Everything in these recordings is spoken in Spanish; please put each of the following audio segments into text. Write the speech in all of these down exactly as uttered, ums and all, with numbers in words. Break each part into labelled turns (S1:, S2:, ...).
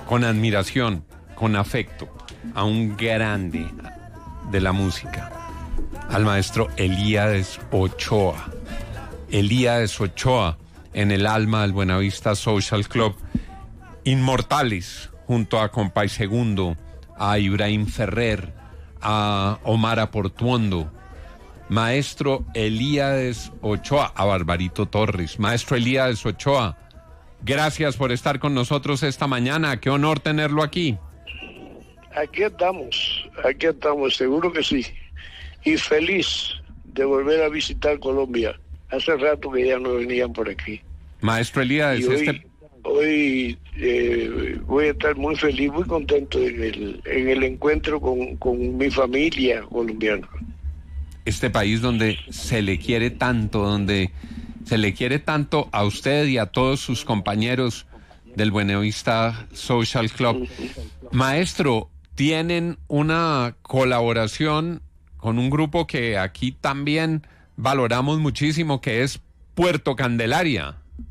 S1: con admiración, con afecto, a un grande de la música, al maestro Elías Ochoa. Elías Ochoa, en el alma del Buenavista Social Club, inmortales, junto a Compay Segundo, a Ibrahim Ferrer, a Omar Aportuondo, maestro Elías Ochoa, a Barbarito Torres. Maestro Elías Ochoa, gracias por estar con nosotros esta mañana, qué honor tenerlo aquí.
S2: Aquí estamos, aquí estamos, seguro que sí, y feliz de volver a visitar Colombia. Hace rato que ya no venían por aquí.
S1: Maestro Elías,
S2: y hoy,
S1: este...
S2: hoy eh, voy a estar muy feliz, muy contento en el, en el encuentro con, con mi familia colombiana.
S1: Este país donde se le quiere tanto, donde se le quiere tanto a usted y a todos sus compañeros del Buenavista Social Club. Maestro, tienen una colaboración con un grupo que aquí también valoramos muchísimo, que es Puerto Candelaria.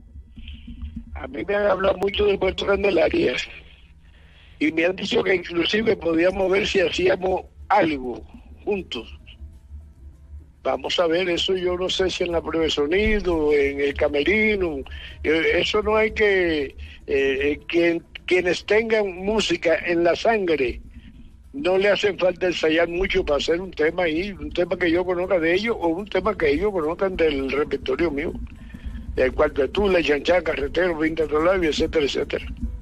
S2: A mí me han hablado mucho de Puerto Candelaria y me han dicho que inclusive podíamos ver si hacíamos algo juntos. Vamos a ver, eso yo no sé si en la prueba de sonido, en el camerino, eso no hay que... Eh, quien, quienes tengan música en la sangre, no le hacen falta ensayar mucho para hacer un tema ahí, un tema que yo conozca de ellos o un tema que ellos conozcan del repertorio mío. El cuarteto, la chanchá, carretero, pinta labio, etcétera, etcétera.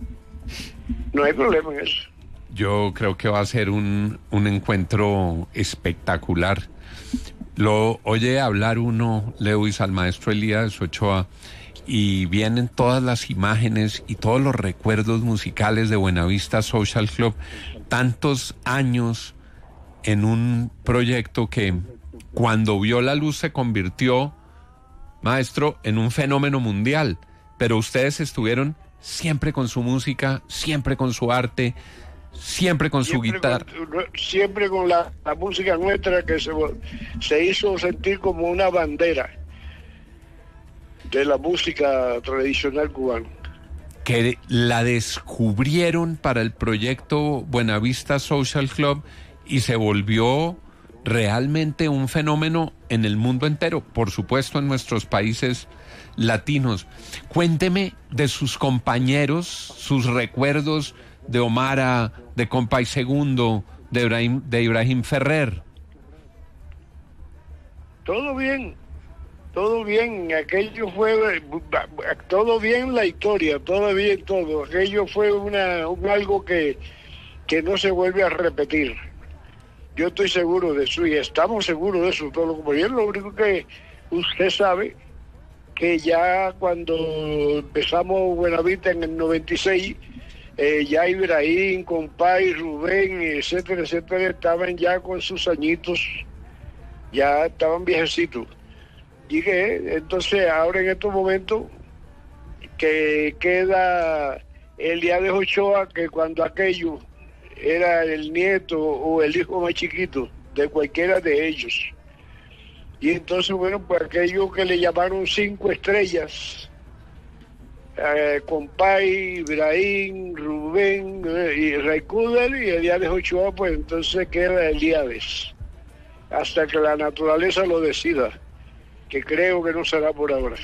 S2: No hay problema en eso.
S1: Yo creo que va a ser un, un encuentro espectacular. Lo oye hablar uno, Lewis, al maestro Elías Ochoa, y vienen todas las imágenes y todos los recuerdos musicales de Buenavista Social Club, tantos años en un proyecto que cuando vio la luz se convirtió, maestro, en un fenómeno mundial, pero ustedes estuvieron siempre con su música, siempre con su arte, siempre con siempre su guitarra.
S2: Con, siempre con la, la música nuestra que se, se hizo sentir como una bandera de la música tradicional cubana.
S1: Que la descubrieron para el proyecto Buenavista Social Club y se volvió realmente un fenómeno en el mundo entero, por supuesto en nuestros países latinos. Cuénteme de sus compañeros, sus recuerdos de Omara, de Compay Segundo, de Ibrahim, de Ibrahim Ferrer.
S2: Todo bien. Todo bien, aquello fue, todo bien la historia, todo bien todo. Aquello fue una un algo que, que no se vuelve a repetir. Yo estoy seguro de eso y estamos seguros de eso, todo lo que lo único que usted sabe que ya cuando empezamos Buenavista en el noventa y seis, eh, ya Ibrahim, Compay, Rubén, etcétera, etcétera, estaban ya con sus añitos, ya estaban viejecitos. Y que entonces ahora en estos momentos que queda Elías Ochoa, que cuando aquello era el nieto o el hijo más chiquito de cualquiera de ellos. Y entonces, bueno, pues aquello que le llamaron cinco estrellas, eh, Compay, Ibrahim, Rubén eh, y Raicúdel y Elías Ochoa, pues entonces queda Elías, hasta que la naturaleza lo decida, que creo que no será por ahora.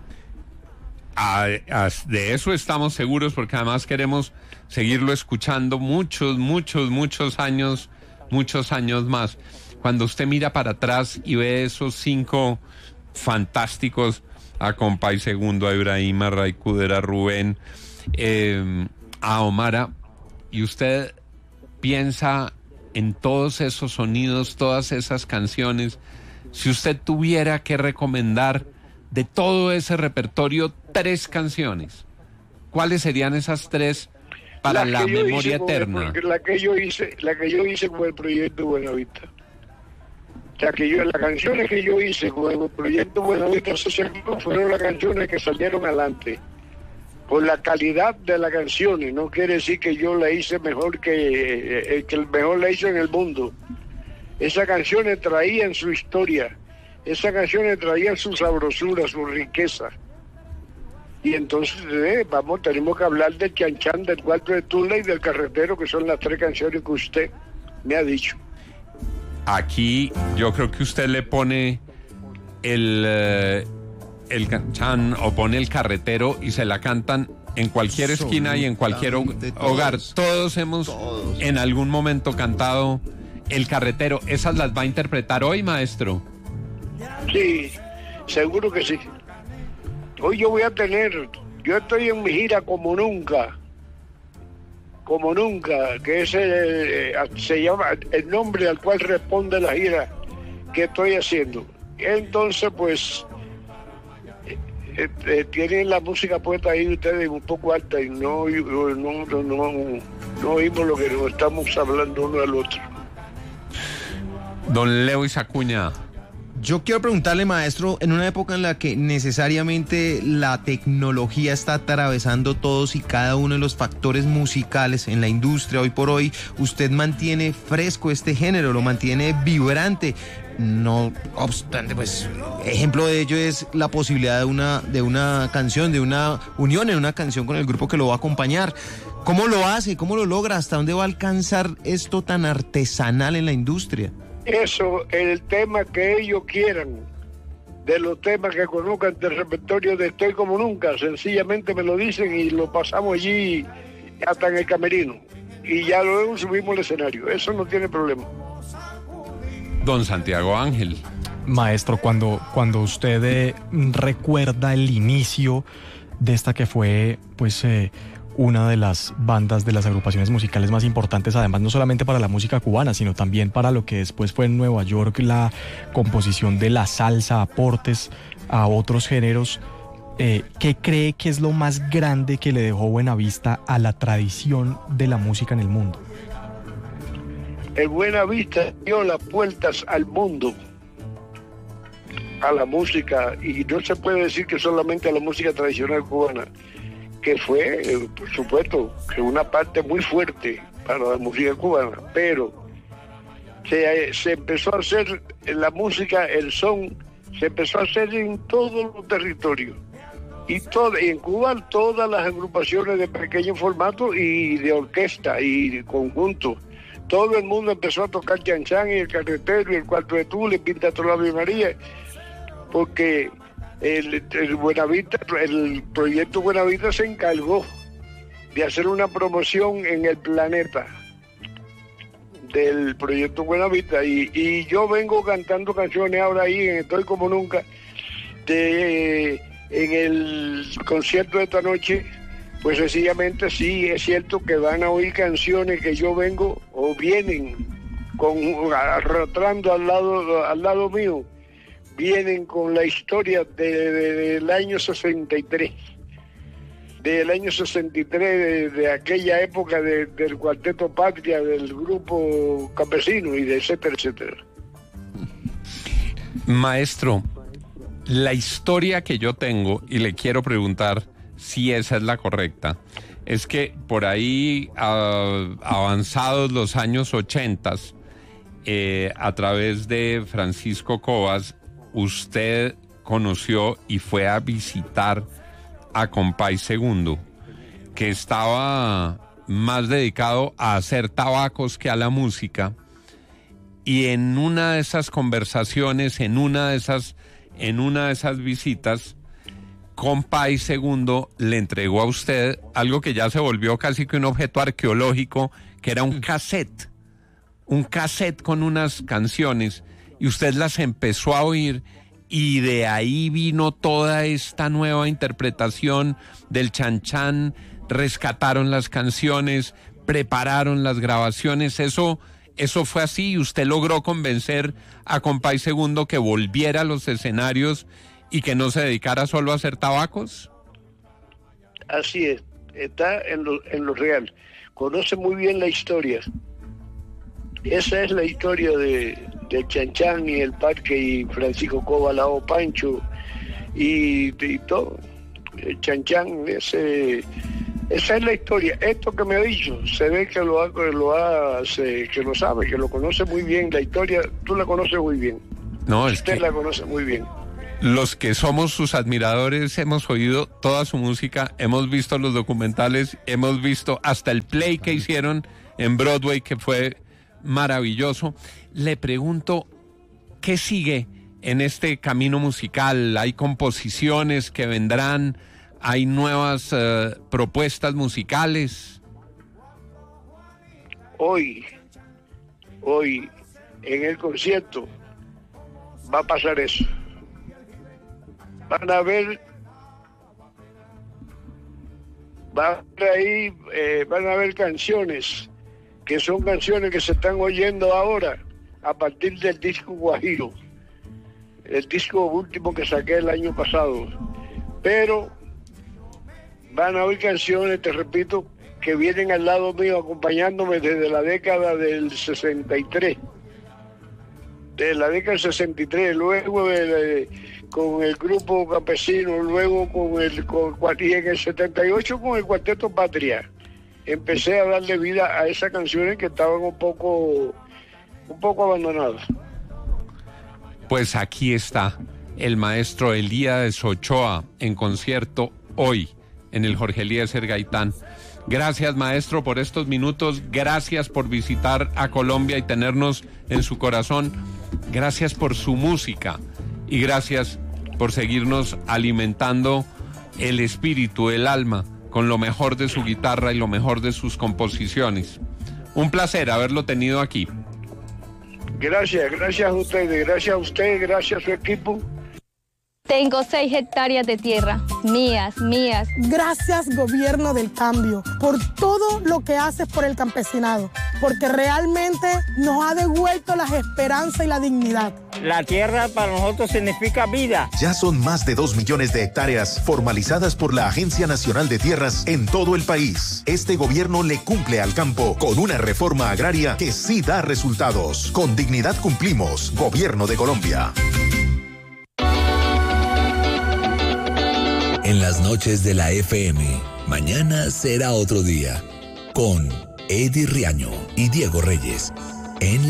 S1: Ah, de eso estamos seguros, porque además queremos seguirlo escuchando muchos, muchos, muchos años, muchos años más. Cuando usted mira para atrás y ve esos cinco fantásticos, a Compay Segundo, a Ibrahim, a Raicúdel, a Rubén, eh, a Omara, y usted piensa en todos esos sonidos, todas esas canciones, si usted tuviera que recomendar de todo ese repertorio tres canciones, ¿cuáles serían esas tres para la, la memoria eterna?
S2: El, la que yo hice, la que yo hice con el proyecto Buenavista. O sea, que yo, las canciones que yo hice con el proyecto Buenavista Social Club fueron las canciones que salieron adelante. Por la calidad de las canciones, no quiere decir que yo la hice mejor que el que el mejor la hizo en el mundo. Esas canciones traían su historia, esas canciones traían su sabrosura, su riqueza. Y entonces eh, vamos, tenemos que hablar del Chanchan, del Cuarto de Tula y del Carretero, que son las tres canciones que usted me ha dicho.
S1: Aquí yo creo que usted le pone el, eh, el Chanchan o pone el Carretero y se la cantan en cualquier esquina y en cualquier hogar. Todos, todos hemos todos. en algún momento cantado el Carretero. ¿Esas las va a interpretar hoy, maestro?
S2: Sí, seguro que sí. Hoy yo voy a tener, yo estoy en mi gira como nunca, como nunca, que ese eh, se llama el nombre al cual responde la gira que estoy haciendo. Entonces, pues, eh, eh, tienen la música puesta ahí ustedes un poco alta y no, no, no, no, no oímos lo que nos estamos hablando uno al otro.
S1: Don Lewis Acuña.
S3: Yo quiero preguntarle, maestro, en una época en la que necesariamente la tecnología está atravesando todos y cada uno de los factores musicales en la industria hoy por hoy, usted mantiene fresco este género, lo mantiene vibrante. No obstante, pues, ejemplo de ello es la posibilidad de una, de una canción, de una unión en una canción con el grupo que lo va a acompañar. ¿Cómo lo hace? ¿Cómo lo logra? ¿Hasta dónde va a alcanzar esto tan artesanal en la industria?
S2: Eso, el tema que ellos quieran, de los temas que conozcan del repertorio de Estoy Como Nunca, sencillamente me lo dicen y lo pasamos allí hasta en el camerino. Y ya luego subimos al escenario, eso no tiene problema.
S1: Don Santiago Ángel.
S4: Maestro, cuando, cuando usted eh, recuerda el inicio de esta que fue, pues... Eh, una de las bandas, de las agrupaciones musicales más importantes, además no solamente para la música cubana, sino también para lo que después fue en Nueva York la composición de la salsa, aportes a otros géneros. Eh, ¿Qué cree que es lo más grande que le dejó Buenavista a la tradición de la música en el mundo?
S2: El Buenavista dio las puertas al mundo, a la música, y no se puede decir que solamente a la música tradicional cubana, que fue, eh, por supuesto, que una parte muy fuerte para la música cubana, pero se, se empezó a hacer la música, el son, se empezó a hacer en todos los territorios. Y todo, en Cuba todas las agrupaciones de pequeño formato y de orquesta y de conjunto. Todo el mundo empezó a tocar Chanchan y el Carretero y el Cuarto de Tula y Pinta tu Ave María, porque El, el Buenavista, el proyecto Buenavista se encargó de hacer una promoción en el planeta del proyecto Buenavista y, y yo vengo cantando canciones ahora ahí en Estoy Como Nunca, de, en el concierto de esta noche, pues sencillamente sí es cierto que van a oír canciones que yo vengo o vienen con arrastrando al lado, al lado mío. Vienen con la historia de, de, del año sesenta y tres, del año sesenta y tres, de, de aquella época de, del Cuarteto Patria, del grupo campesino y de etcétera, etcétera.
S1: Maestro, la historia que yo tengo, y le quiero preguntar si esa es la correcta, es que por ahí, uh, avanzados los años ochentas, eh, a través de Francisco Cobas, usted conoció y fue a visitar a Compay Segundo, que estaba más dedicado a hacer tabacos que a la música, y en una de esas conversaciones, en una de esas, en una de esas visitas, Compay Segundo le entregó a usted algo que ya se volvió casi que un objeto arqueológico, que era un cassette, un cassette con unas canciones, y usted las empezó a oír, y de ahí vino toda esta nueva interpretación del Chanchan, rescataron las canciones, prepararon las grabaciones, eso, eso fue así, y usted logró convencer a Compay Segundo que volviera a los escenarios y que no se dedicara solo a hacer tabacos.
S2: Así es, está en lo, en lo real, conoce muy bien la historia. Esa es la historia de, de Chanchan y el Parque y Francisco Cobalao Pancho y, y todo. El Chanchan, ese, esa es la historia. Esto que me ha dicho, se ve que lo, ha, que lo hace, que lo sabe, que lo conoce muy bien. La historia, tú la conoces muy bien.
S1: No, es
S2: Usted
S1: que...
S2: la conoce muy bien.
S1: los que somos sus admiradores hemos oído toda su música, hemos visto los documentales, hemos visto hasta el play que hicieron en Broadway, que fue maravilloso. Le pregunto, ¿qué sigue en este camino musical? ¿Hay composiciones que vendrán? ¿Hay nuevas uh, propuestas musicales?
S2: Hoy, hoy, en el concierto, va a pasar eso. Van a ver, van a ver ahí, eh, van a ver canciones, que son canciones que se están oyendo ahora, a partir del disco Guajiro, el disco último que saqué el año pasado. Pero van a oír canciones, te repito, que vienen al lado mío acompañándome desde la década del sesenta y tres. De la década del sesenta y tres, luego de, de, con el grupo campesino, luego con el, con, y en el setenta y ocho con el Cuarteto Patria. Empecé a darle vida a esas canciones que estaban un poco, un poco abandonadas.
S1: Pues aquí está el maestro Elías Ochoa en concierto hoy en el Jorge Eliezer Gaitán. Gracias, maestro, por estos minutos. Gracias por visitar a Colombia y tenernos en su corazón. Gracias por su música y gracias por seguirnos alimentando el espíritu, el alma, con lo mejor de su guitarra y lo mejor de sus composiciones. Un placer haberlo tenido aquí.
S2: Gracias, gracias a ustedes, gracias a usted, gracias a su equipo.
S5: Tengo seis hectáreas de tierra, mías, mías.
S6: Gracias, gobierno del cambio, por todo lo que haces por el campesinado, porque realmente nos ha devuelto la esperanza y la dignidad.
S7: La tierra para nosotros significa vida.
S8: Ya son más de dos millones de hectáreas formalizadas por la Agencia Nacional de Tierras en todo el país. Este gobierno le cumple al campo con una reforma agraria que sí da resultados. Con dignidad cumplimos, Gobierno de Colombia.
S9: En las noches de la F M, mañana será otro día, con Eddie Riaño y Diego Reyes, en